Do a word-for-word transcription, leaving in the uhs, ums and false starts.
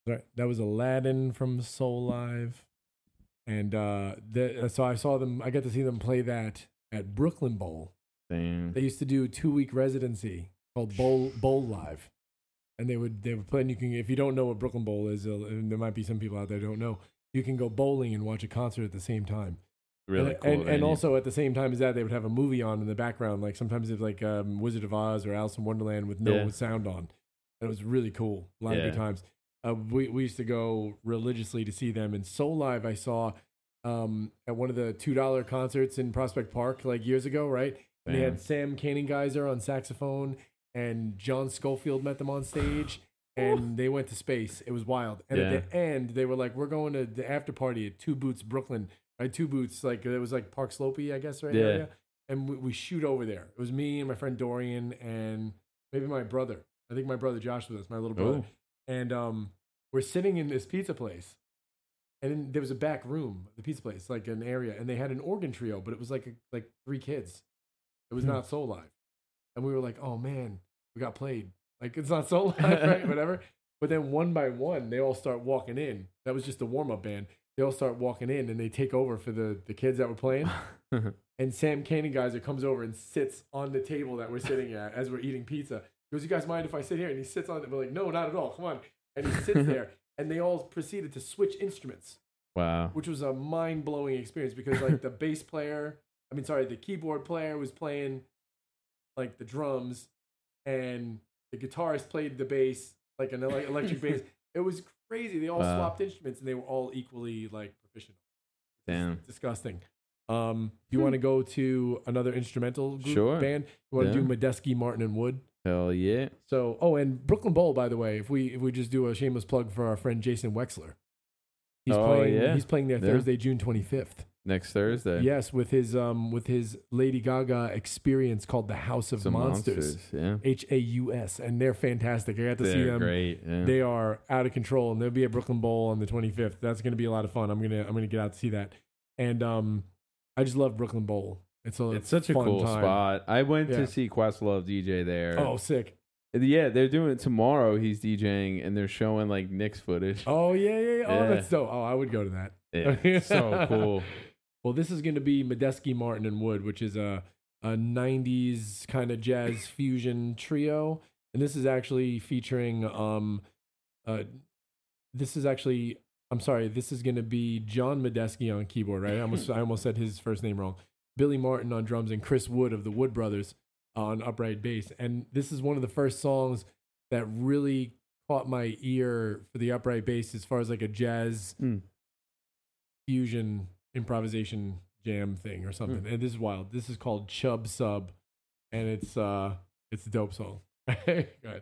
Right. That was Aladdin from Soul Live. And uh, the, so I saw them, I got to see them play that at Brooklyn Bowl. Damn. They used to do a two week residency called Bowl Bowl Live. And they would they would play, and you can, if you don't know what Brooklyn Bowl is, and there might be some people out there who don't know, you can go bowling and watch a concert at the same time. Really and, cool. And, and also at the same time as that, they would have a movie on in the background. Like sometimes it's like um, Wizard of Oz or Alice in Wonderland with no Yeah. sound on. And it was really cool. A lot Yeah. of good times. Uh, we, we used to go religiously to see them. And Soul Live, I saw um, at one of the two dollar concerts in Prospect Park like years ago, right? And they Damn. had Sam Caningeiser on saxophone, and John Schofield met them on stage. And they went to space. It was wild. And Yeah. at the end, they were like, "We're going to the after party at Two Boots Brooklyn." Right, Two Boots, like it was like Park Slopey, I guess, right? Yeah. Area. And we, we shoot over there. It was me and my friend Dorian and maybe my brother. I think my brother Josh was us, my little brother. Ooh. And um, we're sitting in this pizza place, and then there was a back room, the pizza place, like an area, and they had an organ trio, but it was like a, like three kids. It was Hmm. not Soul Live, and we were like, "Oh man, we got played." Like, it's not Soul Live, right? Whatever. But then one by one, they all start walking in. That was just the warm-up band. They all start walking in, and they take over for the, the kids that were playing. And Sam Caningeiser comes over and sits on the table that we're sitting at as we're eating pizza. He goes, "You guys mind if I sit here?" And he sits on it. We're like, "No, not at all. Come on." And he sits there, and they all proceeded to switch instruments, Wow. which was a mind-blowing experience because, like, the bass player, I mean, sorry, the keyboard player was playing, like, the drums, and the guitarist played the bass, like an ele- electric bass. It was crazy. They all Wow. swapped instruments, and they were all equally, like, proficient. Damn. Disgusting. Um, do you want to go to another instrumental group Sure. band? You want to Yeah. do Medeski, Martin, and Wood? Hell yeah. So, oh, and Brooklyn Bowl, by the way, if we if we just do a shameless plug for our friend Jason Wexler, he's Oh, playing. yeah. He's playing there Yeah. Thursday, June twenty fifth. Next Thursday. Yes, with his um with his Lady Gaga experience called the House of Some Monsters, monsters. Yeah. H A U S, and they're fantastic. I got to see They're them. great. Yeah. They are out of control, and they'll be at Brooklyn Bowl on the twenty-fifth. That's going to be a lot of fun. I'm gonna I'm gonna get out to see that, and um, I just love Brooklyn Bowl. It's a It's such a fun cool time. spot. I went Yeah. to see Questlove D J there. Oh, sick! Yeah, they're doing it tomorrow. He's DJing and they're showing like Nick's footage. Oh yeah, yeah, yeah. Oh, Yeah. that's dope. Oh, I would go to that. Yeah, it's so cool. Well, this is going to be Medeski, Martin, and Wood, which is a a nineties kind of jazz fusion trio, and this is actually featuring um, uh, this is actually. I'm sorry. This is going to be John Medeski on keyboard, right? I almost I almost said his first name wrong. Billy Martin on drums and Chris Wood of the Wood Brothers on upright bass. And this is one of the first songs that really caught my ear for the upright bass as far as like a jazz Mm. fusion improvisation jam thing or something. Mm. And this is wild. This is called Chub Sub, and it's uh it's a dope song. Go ahead.